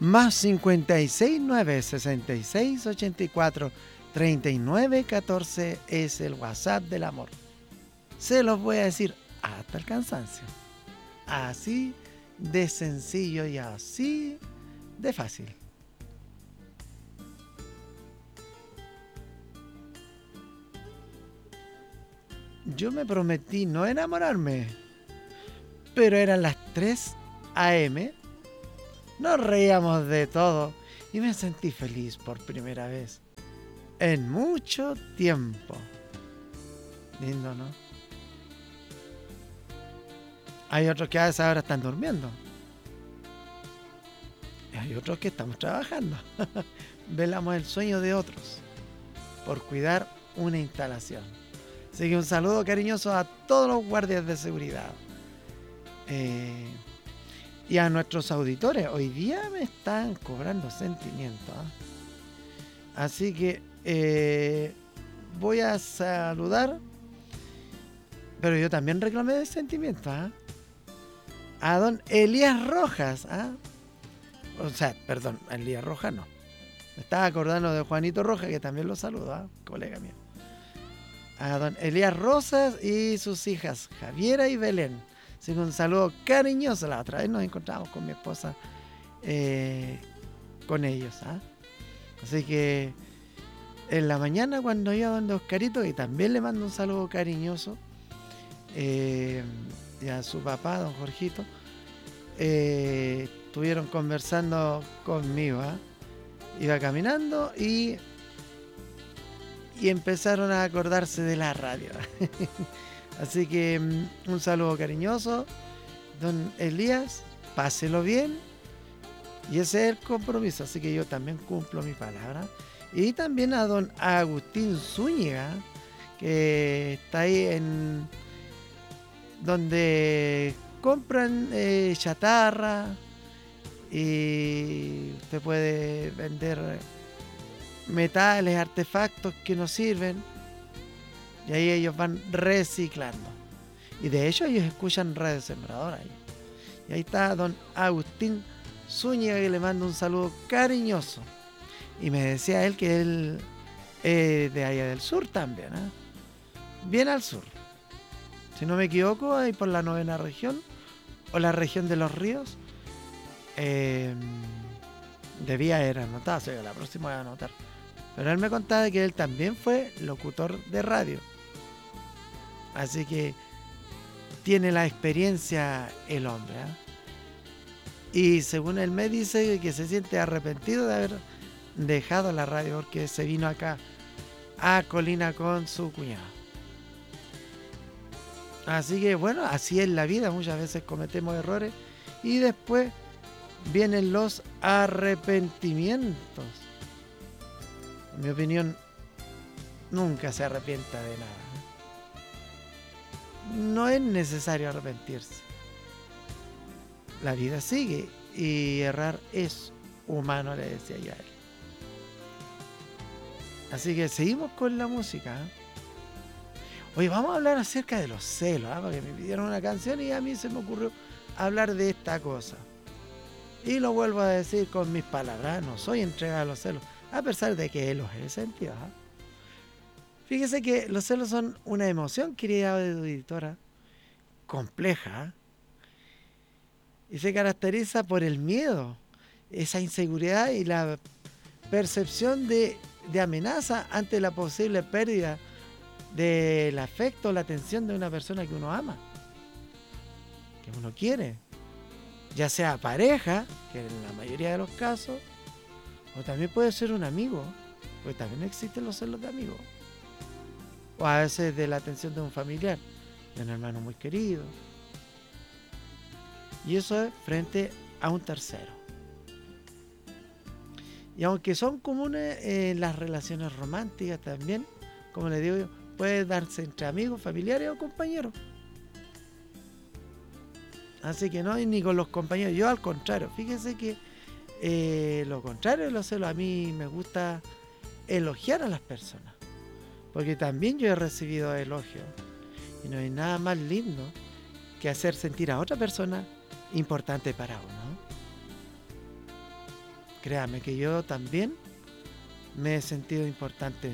Más 569-66-84-39-14 es el WhatsApp del amor. Se los voy a decir hasta el cansancio. Así de sencillo y así de fácil. Yo me prometí no enamorarme, pero eran las 3 a.m., nos reíamos de todo y me sentí feliz por primera vez en mucho tiempo. Lindo, ¿no? Hay otros que a esa hora están durmiendo. Y hay otros que estamos trabajando. Velamos el sueño de otros por cuidar una instalación. Así que un saludo cariñoso a todos los guardias de seguridad. Y a nuestros auditores. Hoy día me están cobrando sentimientos. Así que voy a saludar. Pero yo también reclamé de sentimientos. A don Elías Rojas. O sea, perdón, a Elías Rojas no. Me estaba acordando de Juanito Rojas, que también lo saludo, colega mío. A don Elías Rosas y sus hijas Javiera y Belén. Así que un saludo cariñoso. La otra vez nos encontramos con mi esposa con ellos. Así que en la mañana cuando iba donde Oscarito, y también le mando un saludo cariñoso, y a su papá, don Jorgito, estuvieron conversando conmigo. Iba caminando y empezaron a acordarse de la radio. Así que un saludo cariñoso, don Elías, páselo bien, y ese es el compromiso, así que yo también cumplo mi palabra. Y también a don Agustín Zúñiga, que está ahí en donde compran chatarra, y usted puede vender metales, artefactos que no sirven, y ahí ellos van reciclando. Y de hecho ellos escuchan Radio Sembrador ahí. Y ahí está don Agustín Zúñiga, que le mando un saludo cariñoso. Y me decía él que él es de allá del sur también, bien al sur. Si no me equivoco, ahí por la 9ª región, o la región de los ríos. Debía haber anotado, o sea, la próxima voy a anotar. Pero él me contaba que él también fue locutor de radio. Así que tiene la experiencia el hombre. Y según él me dice que se siente arrepentido de haber dejado la radio, porque se vino acá a Colina con su cuñado. Así que bueno, así es la vida. Muchas veces cometemos errores y después vienen los arrepentimientos. En mi opinión, nunca se arrepienta de nada. No es necesario arrepentirse. La vida sigue y errar es humano, le decía yo a él. Así que seguimos con la música. Hoy vamos a hablar acerca de los celos, porque me pidieron una canción y a mí se me ocurrió hablar de esta cosa. Y lo vuelvo a decir con mis palabras, no soy entregado a los celos, a pesar de que los he sentido. Fíjese que los celos son una emoción, querida auditora, compleja, y se caracteriza por el miedo, esa inseguridad y la percepción de amenaza ante la posible pérdida del afecto o la atención de una persona que uno ama, que uno quiere, ya sea pareja, que en la mayoría de los casos, o también puede ser un amigo, porque también existen los celos de amigos, o a veces de la atención de un familiar, de un hermano muy querido, y eso es frente a un tercero. Y aunque son comunes en las relaciones románticas también, como les digo yo, puede darse entre amigos, familiares o compañeros. Así que no, ni con los compañeros. Yo al contrario, fíjense que lo contrario de los celos, a mí me gusta elogiar a las personas, porque también yo he recibido elogios, y no hay nada más lindo que hacer sentir a otra persona importante para uno. créame que yo también me he sentido importante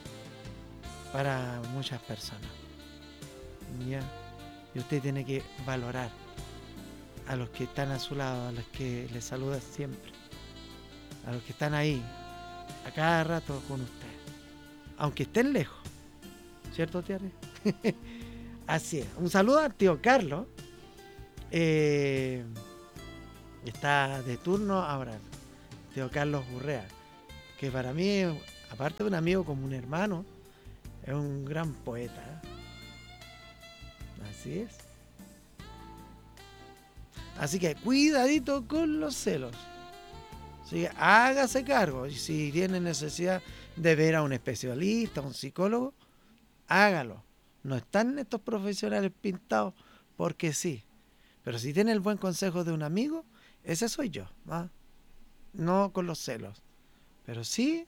para muchas personas. ¿Ya? Y usted tiene que valorar a los que están a su lado, a los que le saluda siempre, a los que están ahí, a cada rato con usted, aunque estén lejos. ¿Cierto, Tiare? Así es. Un saludo al tío Carlos. Está de turno ahora, tío Carlos Urrea, que para mí, aparte de un amigo como un hermano, es un gran poeta. Así es. Así que cuidadito con los celos. Así que hágase cargo. Y si tiene necesidad de ver a un especialista, a un psicólogo, hágalo. No están estos profesionales pintados porque sí. Pero si tiene el buen consejo de un amigo, ese soy yo. ¿Va? No con los celos. Pero sí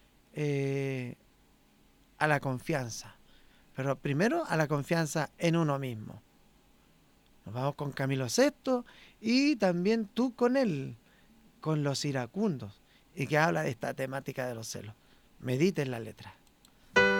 a la confianza. Pero primero a la confianza en uno mismo. Nos vamos con Camilo VI y también tú con él, con los iracundos, y que habla de esta temática de los celos. Mediten la letra.